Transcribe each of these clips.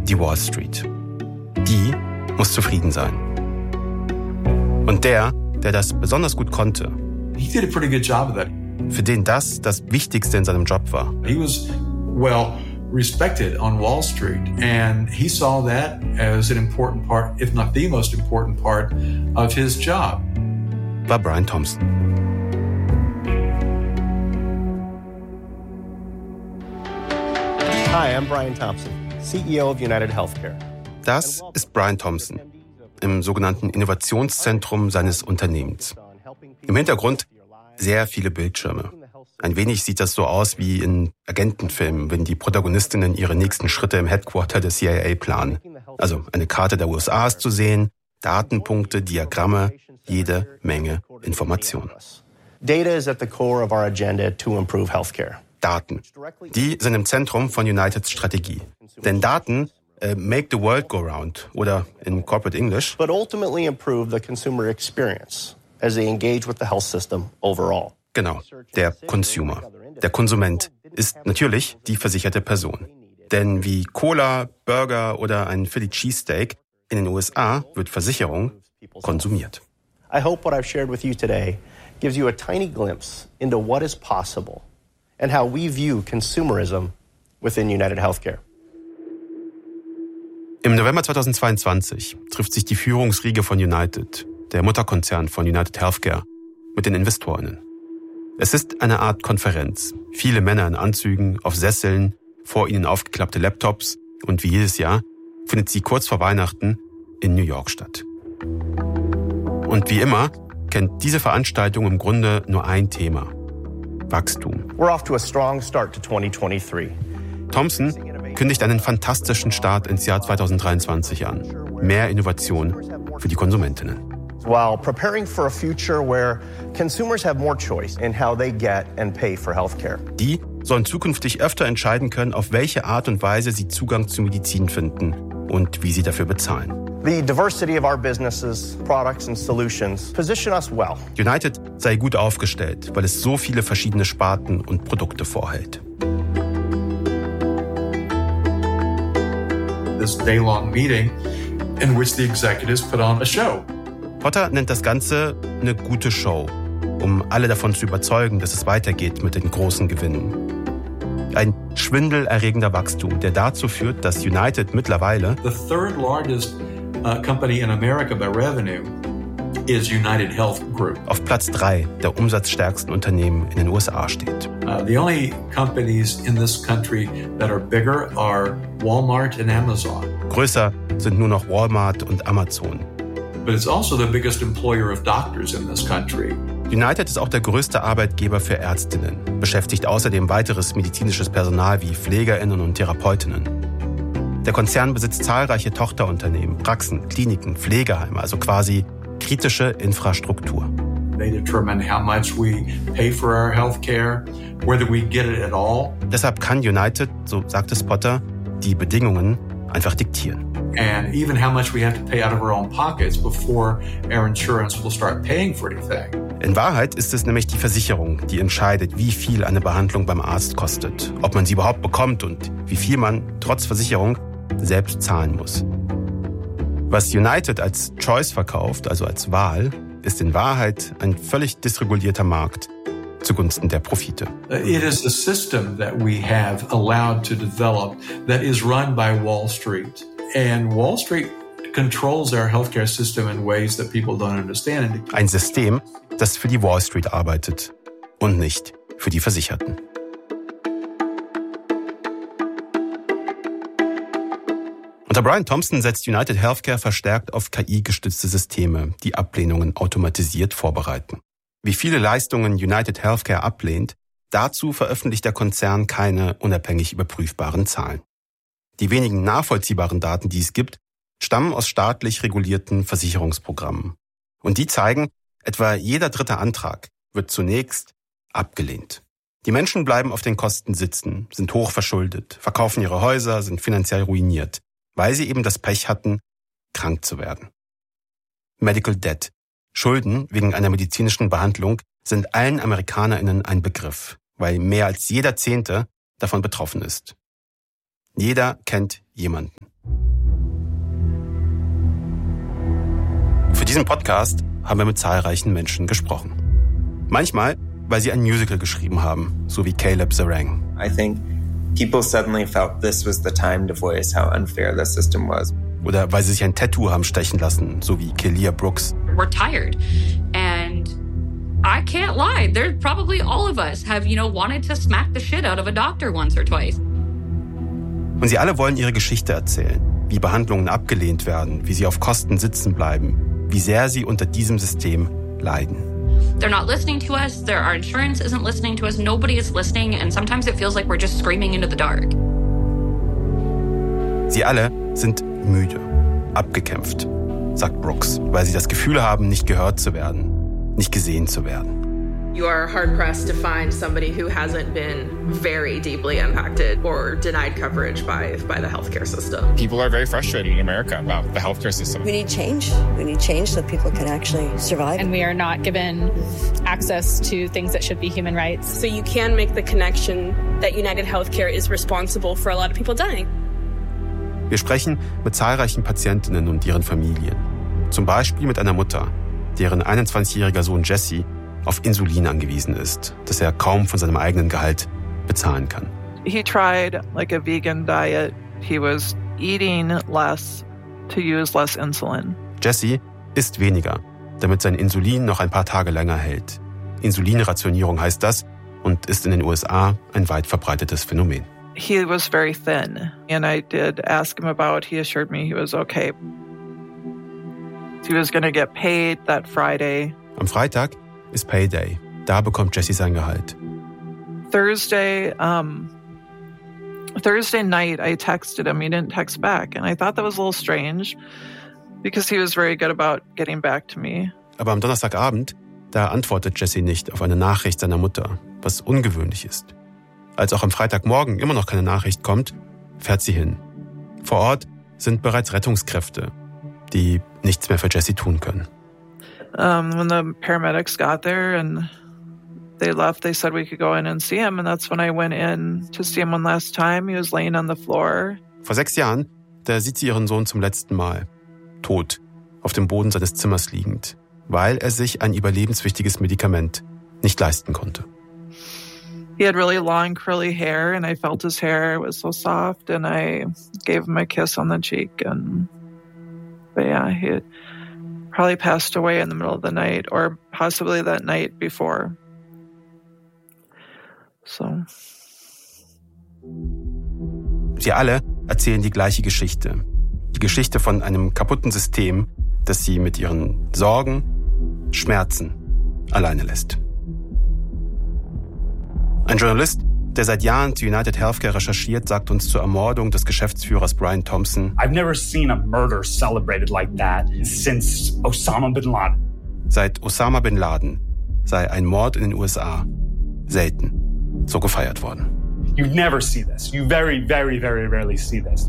die Wall Street. Die muss zufrieden sein. Und der das besonders gut konnte, He did a pretty good job of that. für den das Wichtigste in seinem Job war, He was well respected on Wall Street, and he saw that as an important part, if not the most important part, of his job. war Brian Thompson. Hi, I'm Brian Thompson, CEO of United Healthcare. Das ist Brian Thompson im sogenannten Innovationszentrum seines Unternehmens. Im Hintergrund sehr viele Bildschirme. Ein wenig sieht das so aus wie in Agentenfilmen, wenn die Protagonistinnen ihre nächsten Schritte im Headquarter der CIA planen. Also eine Karte der USA ist zu sehen, Datenpunkte, Diagramme, jede Menge Informationen. Data is at the core of our agenda to improve healthcare. Daten. Die sind im Zentrum von Uniteds Strategie. Denn Daten make the world go round oder in Corporate English. But ultimately improve the consumer experience as they engage with the health system overall. Genau, der Consumer. Der Konsument ist natürlich die versicherte Person. Denn wie Cola, Burger oder ein Philly Cheesesteak, in den USA wird Versicherung konsumiert. I hope what I've shared with you today gives you a tiny glimpse into what is possible and how we view consumerism within United Healthcare. Im November 2022 trifft sich die Führungsriege von United, der Mutterkonzern von United Healthcare, mit den InvestorInnen. Es ist eine Art Konferenz. Viele Männer in Anzügen, auf Sesseln, vor ihnen aufgeklappte Laptops und wie jedes Jahr findet sie kurz vor Weihnachten in New York statt. Und wie immer kennt diese Veranstaltung im Grunde nur ein Thema: Wachstum. We're off to a strong start to 2023. Thompson kündigt einen fantastischen Start ins Jahr 2023 an. Mehr Innovation für die Konsumentinnen. While preparing for a future where consumers have more choice in how they get and pay for healthcare. Die sollen zukünftig öfter entscheiden können, auf welche Art und Weise sie Zugang zu Medizin finden und wie sie dafür bezahlen. The diversity of our businesses, products and solutions position us well. United sei gut aufgestellt, weil es so viele verschiedene Sparten und Produkte vorhält. This day-long meeting in which the executives put on a show. Potter nennt das Ganze eine gute Show, um alle davon zu überzeugen, dass es weitergeht mit den großen Gewinnen. Ein schwindelerregender Wachstum, der dazu führt, dass United mittlerweile The third largest company in America by revenue is United Health Group. auf Platz 3 der umsatzstärksten Unternehmen in den USA steht. The only companies in this country that are bigger are Walmart and Amazon. Größer sind nur noch Walmart und Amazon. But it's also the biggest employer of doctors in this country. United ist auch der größte Arbeitgeber für Ärztinnen, beschäftigt außerdem weiteres medizinisches Personal wie PflegerInnen und Therapeutinnen. Der Konzern besitzt zahlreiche Tochterunternehmen, Praxen, Kliniken, Pflegeheime, also quasi kritische Infrastruktur. They determine how much we pay for our health care, whether we get it at all. Deshalb kann United, so sagt es Potter, die Bedingungen einfach diktieren. And even how much we have to pay out of our own pockets before our insurance will start paying for anything. In Wahrheit ist es nämlich die Versicherung, die entscheidet, wie viel eine Behandlung beim Arzt kostet, ob man sie überhaupt bekommt und wie viel man trotz Versicherung selbst zahlen muss. Was United als Choice verkauft, also als Wahl, ist in Wahrheit ein völlig dysregulierter Markt zugunsten der Profite. It is a system that we have allowed to develop that is run by Wall Street. And Wall Street controls our healthcare system in ways that people don't understand. Ein System, das für die Wall Street arbeitet und nicht für die Versicherten. Unter Brian Thompson setzt United Healthcare verstärkt auf KI-gestützte Systeme, die Ablehnungen automatisiert vorbereiten. Wie viele Leistungen United Healthcare ablehnt, dazu veröffentlicht der Konzern keine unabhängig überprüfbaren Zahlen. Die wenigen nachvollziehbaren Daten, die es gibt, stammen aus staatlich regulierten Versicherungsprogrammen. Und die zeigen, etwa jeder dritte Antrag wird zunächst abgelehnt. Die Menschen bleiben auf den Kosten sitzen, sind hochverschuldet, verkaufen ihre Häuser, sind finanziell ruiniert, weil sie eben das Pech hatten, krank zu werden. Medical Debt, Schulden wegen einer medizinischen Behandlung, sind allen AmerikanerInnen ein Begriff, weil mehr als jeder Zehnte davon betroffen ist. Jeder kennt jemanden. diesem Podcast haben wir mit zahlreichen Menschen gesprochen. Manchmal, weil sie ein Musical geschrieben haben, so wie Caleb Zarang. I think people suddenly felt this was the time to voice how unfair the system was. Oder weil sie sich ein Tattoo haben stechen lassen, so wie Kelia Brooks. We're tired. And I can't lie. There's probably all of us have, wanted to smack the shit out of a doctor once or twice. Und sie alle wollen ihre Geschichte erzählen. Wie Behandlungen abgelehnt werden, wie sie auf Kosten sitzen bleiben, wie sehr sie unter diesem System leiden. They're not listening to us. Our insurance isn't listening to us. Nobody is listening. And sometimes it feels like we're just screaming into the dark. Sie alle sind müde, abgekämpft, sagt Brooks, weil sie das Gefühl haben, nicht gehört zu werden, nicht gesehen zu werden. You are hard-pressed to find somebody who hasn't been very deeply impacted or denied coverage by the healthcare system. People are very frustrated in America about the healthcare system. We need change. We need change so people can actually survive. And we are not given access to things that should be human rights. So you can make the connection that United Healthcare is responsible for a lot of people dying. Wir sprechen mit zahlreichen Patientinnen und ihren Familien. Zum Beispiel mit einer Mutter, deren 21-jähriger Sohn Jesse auf Insulin angewiesen ist, das er kaum von seinem eigenen Gehalt bezahlen kann. He tried like a vegan diet. He was eating less to use less insulin. Jesse isst weniger, damit sein Insulin noch ein paar Tage länger hält. Insulinrationierung heißt das und ist in den USA ein weit verbreitetes Phänomen. He was very thin, and I did ask him about. He assured me he was okay. He was going to get paid that Friday. Am Freitag ist Payday. Da bekommt Jesse sein Gehalt. Thursday night, I texted him. He didn't text back, and I thought that was a little strange because he was very good about getting back to me. Aber am Donnerstagabend, da antwortet Jesse nicht auf eine Nachricht seiner Mutter, was ungewöhnlich ist. Als auch am Freitagmorgen immer noch keine Nachricht kommt, fährt sie hin. Vor Ort sind bereits Rettungskräfte, die nichts mehr für Jesse tun können. When the paramedics got there and they left, they said we could go in and see him. And that's when I went in to see him one last time. He was laying on the floor. Vor 6 Jahren, da sieht sie ihren Sohn zum letzten Mal. Tot, auf dem Boden seines Zimmers liegend, weil er sich ein überlebenswichtiges Medikament nicht leisten konnte. He had really long curly hair and I felt his hair was so soft and I gave him a kiss on the cheek but yeah, he had probably passed away in the middle of the night or possibly that night before. So. Sie alle erzählen die gleiche Geschichte. Die Geschichte von einem kaputten System, das sie mit ihren Sorgen, Schmerzen alleine lässt. Ein Journalist, der seit Jahren zu United Healthcare recherchiert, sagt uns zur Ermordung des Geschäftsführers Brian Thompson: I've never seen a murder celebrated like that since Osama bin Laden. Seit Osama bin Laden sei ein Mord in den USA selten so gefeiert worden. You never see this. You very, very, very rarely see this.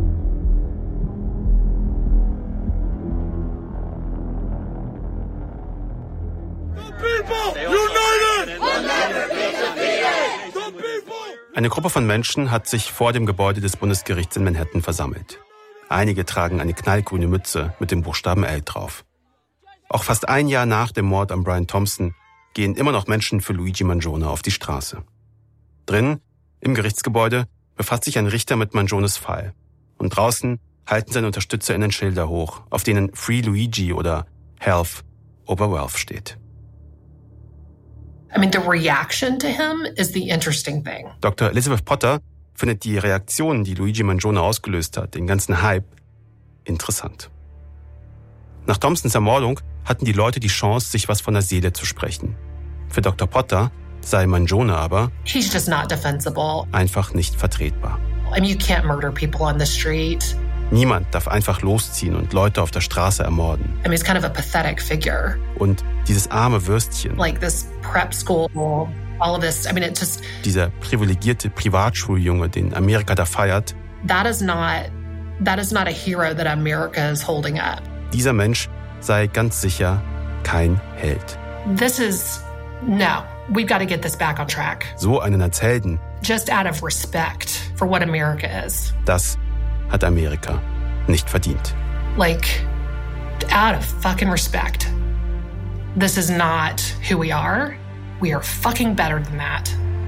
Eine Gruppe von Menschen hat sich vor dem Gebäude des Bundesgerichts in Manhattan versammelt. Einige tragen eine knallgrüne Mütze mit dem Buchstaben L drauf. Auch fast ein Jahr nach dem Mord an Brian Thompson gehen immer noch Menschen für Luigi Mangione auf die Straße. Drin, im Gerichtsgebäude, befasst sich ein Richter mit Mangiones Fall. Und draußen halten seine UnterstützerInnen Schilder hoch, auf denen Free Luigi oder Health over Wealth steht. I mean, the reaction to him is the interesting thing. Dr. Elizabeth Potter findet die Reaktion, die Luigi Mangione ausgelöst hat, den ganzen Hype, interessant. Nach Thompsons Ermordung hatten die Leute die Chance, sich was von der Seele zu sprechen. Für Dr. Potter sei Mangione aber He's just not defensible. Einfach nicht vertretbar. I mean, you can't murder people on the street. Niemand darf einfach losziehen und Leute auf der Straße ermorden. I mean, it's kind of a pathetic figure. Und dieses arme Würstchen. Like this prep school, all of this. I mean, it just. Dieser privilegierte Privatschuljunge, den Amerika da feiert. That is not a hero that America is holding up. Dieser Mensch sei ganz sicher kein Held. No, we've got to get this back on track. So einen als Helden. Just out of respect for what America is. Das hat Amerika nicht verdient. Like, Out of fucking respect. This is not who we are. We are fucking better than that.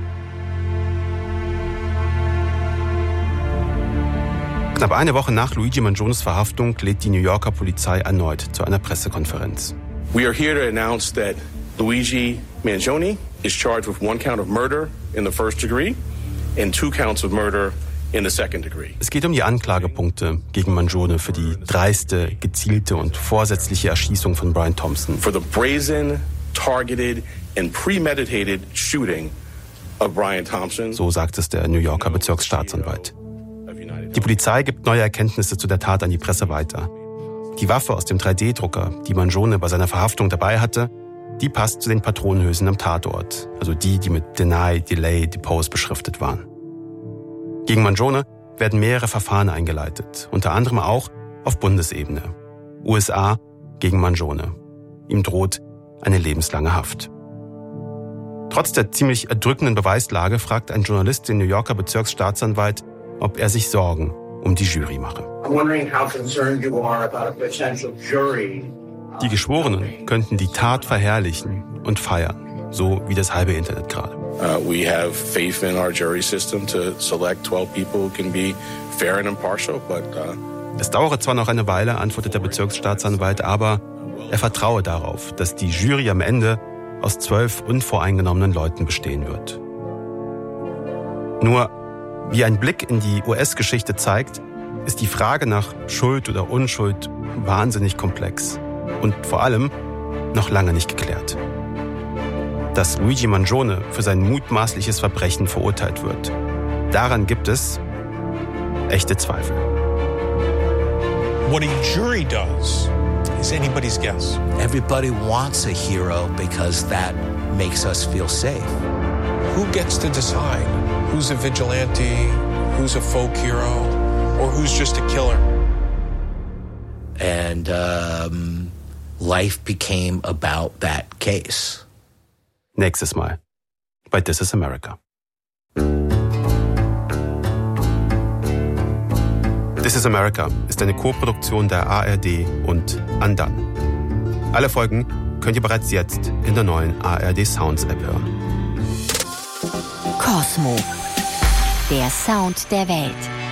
Knapp eine Woche nach Luigi Mangiones Verhaftung lädt die New Yorker Polizei erneut zu einer Pressekonferenz. We are here to announce that Luigi Mangione is charged with 1 count of murder in the first degree and 2 counts of murder in the second degree. Es geht um die Anklagepunkte gegen Mangione für die dreiste, gezielte und vorsätzliche Erschießung von Brian Thompson. For the brazen, targeted and premeditated shooting of Brian Thompson. So sagt es der New Yorker Bezirksstaatsanwalt. Die Polizei gibt neue Erkenntnisse zu der Tat an die Presse weiter. Die Waffe aus dem 3D-Drucker, die Mangione bei seiner Verhaftung dabei hatte, die passt zu den Patronenhülsen am Tatort, also die mit Deny, Delay, Depose beschriftet waren. Gegen Mangione werden mehrere Verfahren eingeleitet, unter anderem auch auf Bundesebene. USA gegen Mangione. Ihm droht eine lebenslange Haft. Trotz der ziemlich erdrückenden Beweislage fragt ein Journalist den New Yorker Bezirksstaatsanwalt, ob er sich Sorgen um die Jury mache. Die Geschworenen könnten die Tat verherrlichen und feiern, so wie das halbe Internet gerade. We have faith in our jury system to select 12 people who can be fair and impartial, but es dauere zwar noch eine Weile, antwortet der Bezirksstaatsanwalt, aber er vertraue darauf, dass die Jury am Ende aus 12 unvoreingenommenen Leuten bestehen wird. Nur, wie ein Blick in die US-Geschichte zeigt, ist die Frage nach Schuld oder Unschuld wahnsinnig komplex und vor allem noch lange nicht geklärt. Dass Luigi Mangione für sein mutmaßliches Verbrechen verurteilt wird, daran gibt es echte Zweifel. What a jury does is anybody's guess. Everybody wants a hero because that makes us feel safe. Who gets to decide who's a vigilante, who's a folk hero, or who's just a killer? And life became about that case. Nächstes Mal bei This is America. This is America ist eine Co-Produktion der ARD und Undone. Alle Folgen könnt ihr bereits jetzt in der neuen ARD Sounds App hören. Cosmo, der Sound der Welt.